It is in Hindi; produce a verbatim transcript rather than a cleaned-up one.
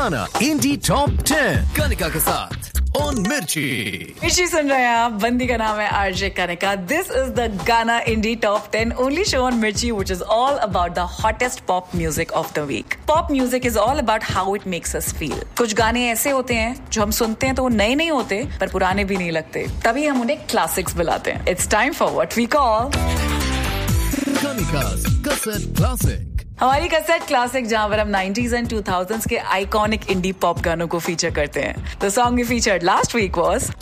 गाना इंडी टॉप टेन कनिका के साथ ऑन मिर्ची। मिर्ची सुन रहे हैं आप। बंदी का नाम है RJ Kanika. This is the गाना इंडी top ten only show on मिर्ची which is all about the hottest pop music of the week. Pop music is all about how it makes us feel. कुछ गाने ऐसे होते हैं जो हम सुनते हैं तो वो नए नहीं होते पर पुराने भी नहीं लगते, तभी हम उन्हें क्लासिक्स बुलाते हैं। It's time for what we call कनिका's cassette classic। हमारी कैसेट क्लासिक, जहां पर हम नाइंटीज़ एंड टू थाउज़ेंड्स के आइकॉनिक इंडी पॉप गानों को फीचर करते हैं। The song we featured last week was